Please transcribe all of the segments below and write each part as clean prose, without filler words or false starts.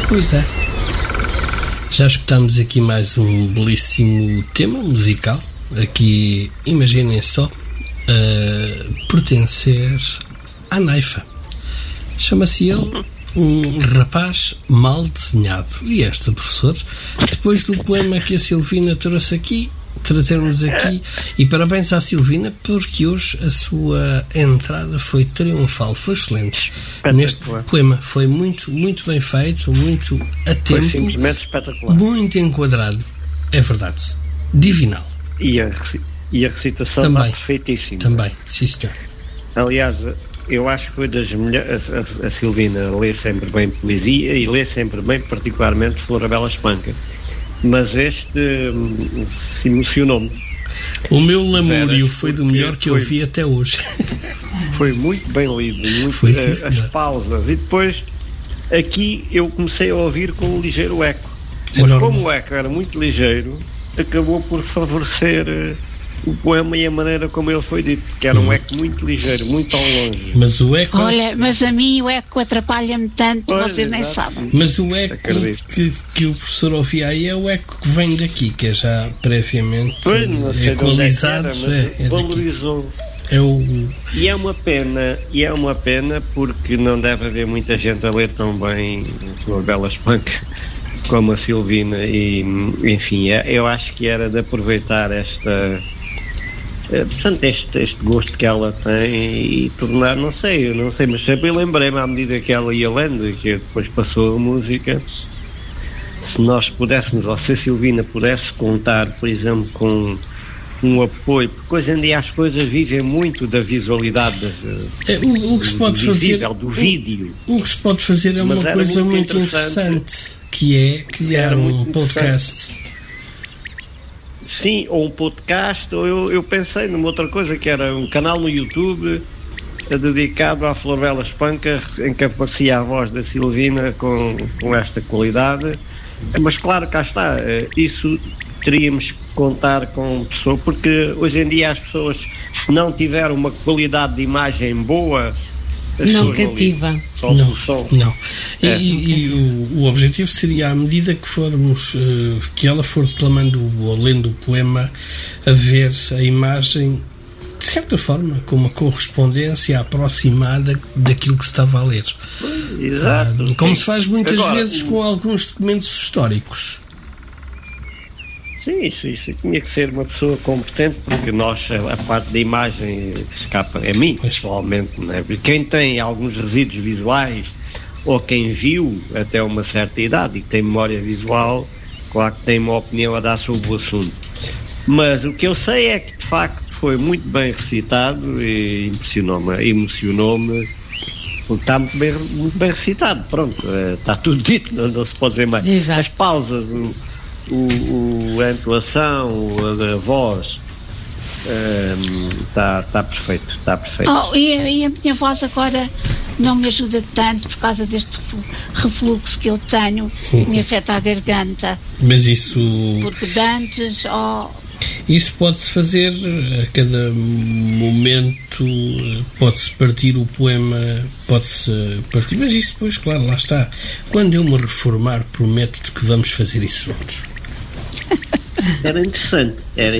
Pois é. Já escutámos aqui mais um belíssimo tema musical. Aqui, imaginem só, pertencer à Naifa. Chama-se ele Um Rapaz Mal Desenhado. E esta, professor, depois do poema que a Silvina trouxe aqui, trazer-nos aqui, e parabéns à Silvina, porque hoje a sua entrada foi triunfal, foi excelente neste poema, foi muito, muito bem feito, muito a tempo, foi simplesmente espetacular, muito enquadrado, é verdade, divinal. E a recitação também, está perfeitíssima. Também, sim senhor. Aliás, eu acho que foi das melhores. A Silvina lê sempre bem poesia e lê sempre bem, particularmente Florabella Espanca. Mas este se emocionou-me. O meu Lamúrio foi do melhor que eu vi até hoje. Foi muito bem lido, as pausas. E depois, aqui eu comecei a ouvir com um ligeiro eco. Mas como o eco era muito ligeiro, acabou por favorecer o poema e a maneira como ele foi dito, que era um eco muito ligeiro, muito ao longe. Mas o eco... Olha, mas a mim o eco atrapalha-me tanto, pois, vocês nem sabem. Mas o eco que o professor ouvia aí é o eco que vem daqui, que é já previamente equalizado. Valorizou. E é uma pena porque não deve haver muita gente a ler tão bem Florabella Espanca como a Silvina, e enfim, eu acho que era de aproveitar portanto, este gosto que ela tem e tornar, não sei, mas sempre lembrei-me à medida que ela ia lendo e que depois passou a música, se nós pudéssemos, ou se a Silvina pudesse contar, por exemplo, com um apoio, porque hoje em dia as coisas vivem muito da visualidade o que se pode visível, fazer, do vídeo. O que se pode fazer é uma coisa muito interessante, que é criar um podcast. Sim, ou um podcast, ou eu pensei numa outra coisa, que era um canal no YouTube dedicado à Florabella Espanca, em que aparecia a voz da Silvina com esta qualidade. Mas claro, cá está, isso teríamos que contar com pessoa, porque hoje em dia as pessoas, se não tiver uma qualidade de imagem boa, não cativa. Não. E o objetivo seria, à medida que formos, que ela for declamando ou lendo o poema, a ver a imagem de certa forma com uma correspondência aproximada daquilo que se estava a ler. Exato. Como se faz muitas vezes com alguns documentos históricos. Sim, isso tinha que ser uma pessoa competente, porque nós, a parte da imagem escapa a mim, pessoalmente, não é? Quem tem alguns resíduos visuais, ou quem viu até uma certa idade e que tem memória visual, claro que tem uma opinião a dar sobre o assunto. Mas o que eu sei é que, de facto, foi muito bem recitado e emocionou-me, porque está muito bem recitado, pronto, está tudo dito, não se pode dizer mais. Exato. As pausas, a entoação, a voz, está perfeito. E a minha voz agora não me ajuda tanto por causa deste refluxo que eu tenho, que me afeta a garganta. Mas isso... Porque de antes... Isso pode-se fazer a cada momento, pode-se partir o poema, pode-se partir, mas isso depois, claro, lá está. Quando eu me reformar, prometo-te que vamos fazer isso juntos. Era interessante.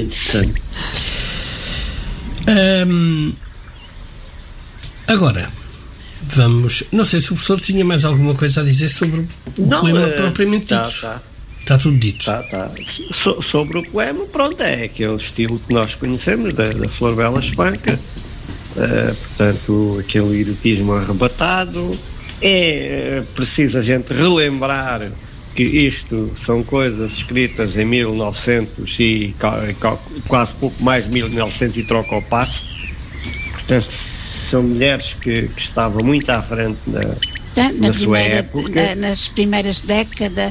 Agora, vamos... Não sei se o professor tinha mais alguma coisa a dizer sobre o poema propriamente dito. Está tudo dito. Sobre o poema, pronto, é aquele estilo que nós conhecemos da Florabella Espanca, portanto, aquele erotismo arrebatado. É preciso a gente relembrar que isto são coisas escritas em 1900 e quase pouco mais de 1900 e troca ao passo. Portanto, são mulheres que estavam muito à frente na sua época. Nas primeiras décadas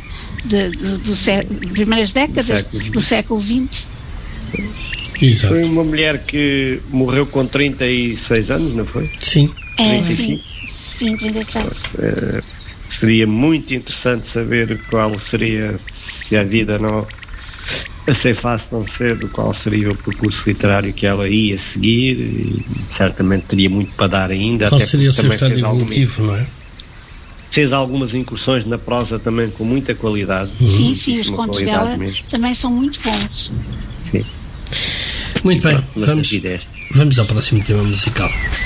do século XX. Exato. Foi uma mulher que morreu com 36 anos, não foi? Sim. 35. Sim, 36. Seria muito interessante saber qual seria, se a vida não aceifasse tão cedo, qual seria o percurso literário que ela ia seguir, e certamente teria muito para dar ainda. Qual seria o seu estado evolutivo, não é? fez algumas incursões na prosa também com muita qualidade. Sim, os contos dela também são muito bons. Sim. Muito bem, vamos ao próximo tema musical.